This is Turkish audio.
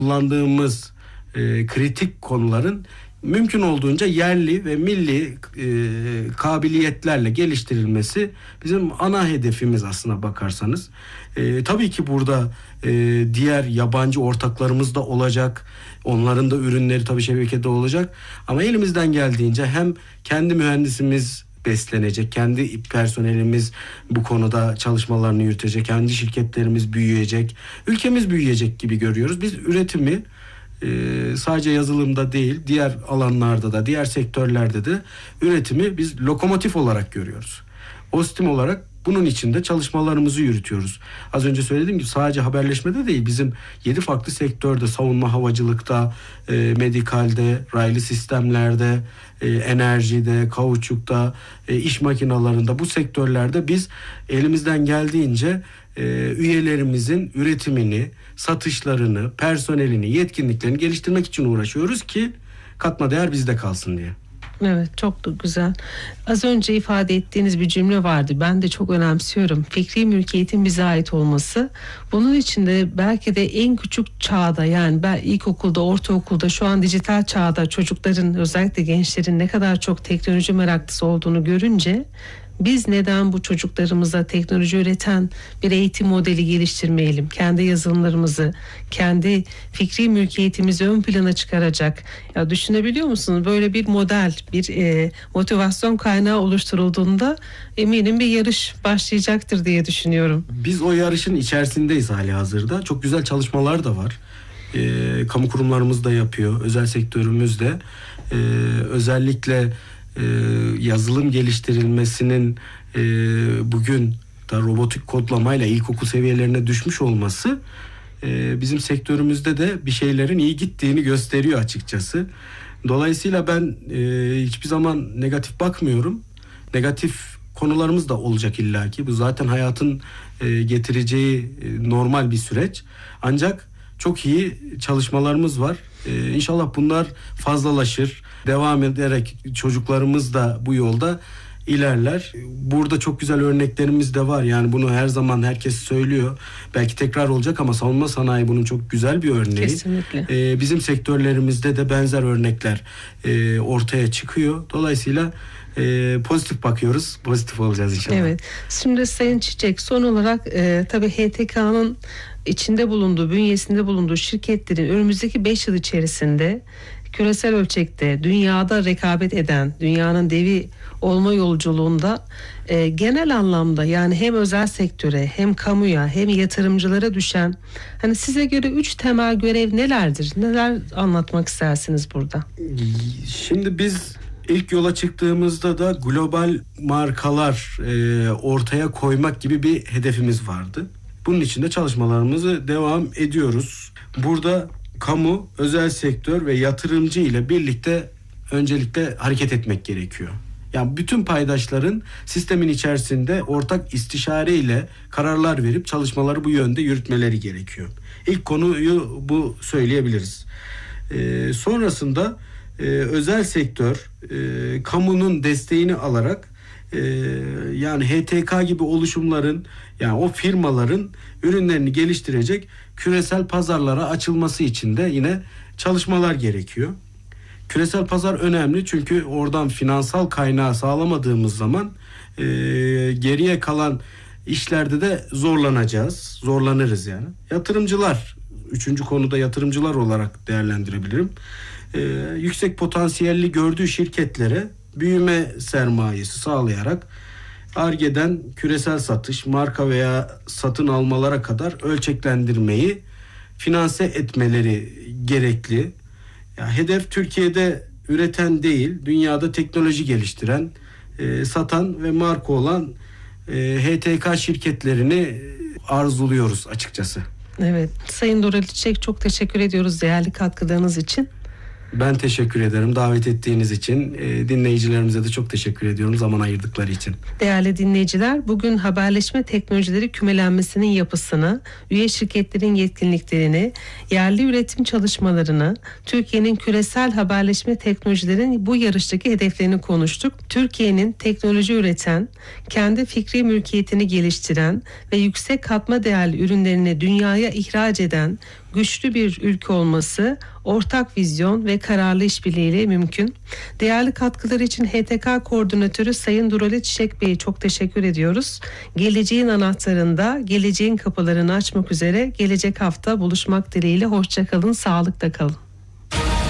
kullandığımız kritik konuların mümkün olduğunca yerli ve milli kabiliyetlerle geliştirilmesi bizim ana hedefimiz aslına bakarsanız. Tabii ki burada diğer yabancı ortaklarımız da olacak. Onların da ürünleri tabii şebekede olacak. Ama elimizden geldiğince hem kendi mühendisimiz beslenecek, kendi personelimiz bu konuda çalışmalarını yürütecek, kendi şirketlerimiz büyüyecek, ülkemiz büyüyecek gibi görüyoruz. Biz üretimi sadece yazılımda değil, diğer alanlarda da, diğer sektörlerde de üretimi biz lokomotif olarak görüyoruz. OSTİM olarak bunun içinde çalışmalarımızı yürütüyoruz. Az önce söylediğim gibi sadece haberleşmede değil, bizim 7 farklı sektörde, savunma havacılıkta, medikalde, raylı sistemlerde, enerjide, kauçukta, iş makinalarında, bu sektörlerde biz elimizden geldiğince üyelerimizin üretimini, satışlarını, personelini, yetkinliklerini geliştirmek için uğraşıyoruz ki katma değer bizde kalsın diye. Evet, çok da güzel. Az önce ifade ettiğiniz bir cümle vardı. Ben de çok önemsiyorum. Fikri mülkiyetin bize ait olması. Bunun için de belki de en küçük çağda, yani ben ilkokulda, ortaokulda, şu an dijital çağda çocukların, özellikle gençlerin ne kadar çok teknoloji meraklısı olduğunu görünce biz neden bu çocuklarımıza teknoloji üreten bir eğitim modeli geliştirmeyelim? Kendi yazılımlarımızı, kendi fikri mülkiyetimizi ön plana çıkaracak. Ya düşünebiliyor musunuz? Böyle bir model, bir motivasyon kaynağı oluşturulduğunda eminim bir yarış başlayacaktır diye düşünüyorum. Biz o yarışın içerisindeyiz halihazırda. Çok güzel çalışmalar da var. Kamu kurumlarımız da yapıyor. Özel sektörümüz de. Özellikle yazılım geliştirilmesinin bugün da robotik kodlamayla ilkokul seviyelerine düşmüş olması bizim sektörümüzde de bir şeylerin iyi gittiğini gösteriyor açıkçası. Dolayısıyla ben hiçbir zaman negatif bakmıyorum. Negatif konularımız da olacak illaki. Bu zaten hayatın getireceği normal bir süreç. Ancak çok iyi çalışmalarımız var. İnşallah bunlar fazlalaşır. Devam ederek çocuklarımız da bu yolda ilerler. Burada çok güzel örneklerimiz de var. Yani bunu her zaman herkes söylüyor. Belki tekrar olacak ama savunma sanayi bunun çok güzel bir örneği. Kesinlikle. Bizim sektörlerimizde de benzer örnekler ortaya çıkıyor. Dolayısıyla pozitif bakıyoruz. Pozitif olacağız inşallah. Evet. Şimdi Sayın Çiçek, son olarak tabii HTK'nın içinde bulunduğu, bünyesinde bulunduğu şirketlerin önümüzdeki 5 yıl içerisinde küresel ölçekte dünyada rekabet eden, dünyanın devi olma yolculuğunda genel anlamda, yani hem özel sektöre, hem kamuya, hem yatırımcılara düşen, hani size göre 3 temel görev nelerdir? Neler anlatmak istersiniz burada? Şimdi biz ilk yola çıktığımızda da global markalar ortaya koymak gibi bir hedefimiz vardı. Bunun için de çalışmalarımızı devam ediyoruz. Burada kamu, özel sektör ve yatırımcı ile birlikte öncelikle hareket etmek gerekiyor. Yani bütün paydaşların sistemin içerisinde ortak istişare ile kararlar verip çalışmaları bu yönde yürütmeleri gerekiyor. İlk konuyu bu söyleyebiliriz. Sonrasında özel sektör kamunun desteğini alarak yani HTK gibi oluşumların, yani o firmaların ürünlerini geliştirecek küresel pazarlara açılması için de yine çalışmalar gerekiyor. Küresel pazar önemli çünkü oradan finansal kaynağı sağlamadığımız zaman geriye kalan işlerde de zorlanırız yani. Yatırımcılar, 3. konuda yatırımcılar olarak değerlendirebilirim. Yüksek potansiyelli gördüğü şirketlere büyüme sermayesi sağlayarak Ar-Ge'den küresel satış, marka veya satın almalara kadar ölçeklendirmeyi finanse etmeleri gerekli. Ya, hedef Türkiye'de üreten değil, dünyada teknoloji geliştiren, satan ve marka olan HTK şirketlerini arzuluyoruz açıkçası. Evet, Sayın Dorali Çiçek, çok teşekkür ediyoruz değerli katkılarınız için. Ben teşekkür ederim davet ettiğiniz için. Dinleyicilerimize de çok teşekkür ediyorum zaman ayırdıkları için. Değerli dinleyiciler, bugün haberleşme teknolojileri kümelenmesinin yapısını, üye şirketlerin yetkinliklerini, yerli üretim çalışmalarını, Türkiye'nin küresel haberleşme teknolojilerin bu yarıştaki hedeflerini konuştuk. Türkiye'nin teknoloji üreten, kendi fikri mülkiyetini geliştiren ve yüksek katma değerli ürünlerini dünyaya ihraç eden güçlü bir ülke olması ortak vizyon ve kararlı işbirliğiyle mümkün. Değerli katkıları için HTK Koordinatörü Sayın Durali Çiçek Bey'e çok teşekkür ediyoruz. Geleceğin anahtarında geleceğin kapılarını açmak üzere gelecek hafta buluşmak dileğiyle. Hoşça kalın, sağlıkla kalın.